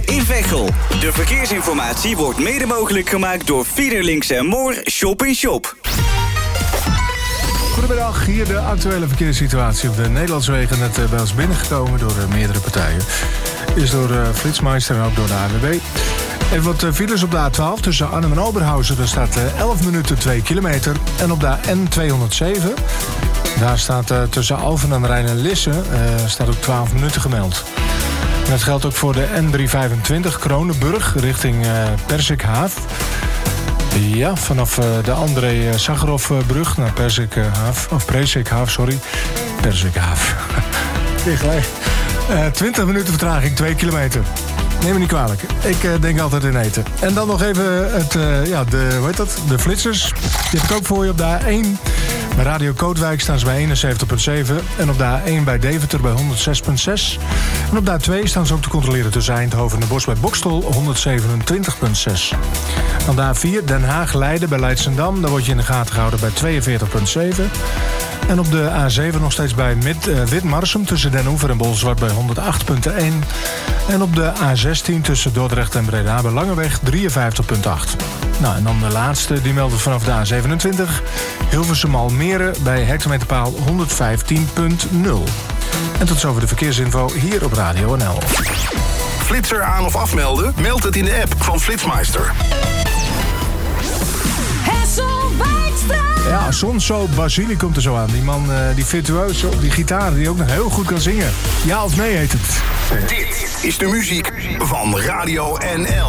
in Veghel. De verkeersinformatie wordt mede mogelijk gemaakt door Fiederlinks en Moor Shop in Shop. Goedemiddag, hier de actuele verkeerssituatie op de Nederlandse wegen. Net bij ons binnengekomen door meerdere partijen. Is door Flitsmeister en ook door de ANWB. Even wat files op de A12 tussen Arnhem en Oberhausen. Daar staat 11 minuten 2 kilometer. En op de N207, daar staat tussen Alphen aan de Rijn en Lisse, staat ook 12 minuten gemeld. En dat geldt ook voor de N325 Kronenburg richting Persikhaaf. Ja, vanaf de André Sakharovbrug naar Presikhaaf, sorry. Persikhaaf. Gelijk. 20 minuten vertraging, 2 kilometer. Neem me niet kwalijk. Ik denk altijd in eten. En dan nog even de flitsers. Die heb ik ook voor je op de A1. Bij Radio Kootwijk staan ze bij 71,7. En op de A1 bij Deventer bij 106,6. En op de A2 staan ze ook te controleren tussen Eindhoven en de Bosch bij Bokstel 127,6. Dan de A4 Den Haag-Leiden bij Leidschendam. Daar word je in de gaten gehouden bij 42,7. En op de A7 nog steeds bij Witmarsum tussen Den Oever en Bolzwart bij 108,1. En op de A16 tussen Dordrecht en Breda bij Langeweg 53,8. Nou, en dan de laatste, die meldt vanaf de A27. Hilversum Almere bij hectometerpaal 115,0. En tot zover de verkeersinfo hier op Radio NL. Flitser aan of afmelden? Meld het in de app van Flitsmeister. Ja, Sonso Basili komt er zo aan. Die man, die virtuoos op die gitaar, die ook nog heel goed kan zingen. Ja of nee heet het. Dit is de muziek van Radio NL.